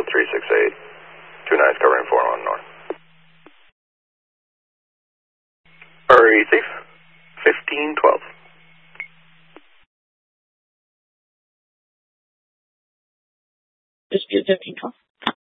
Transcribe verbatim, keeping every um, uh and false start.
three six eight. Two nines covering four one north. Hurry, thief. fifteen twelve. Dispute fifteen twelve.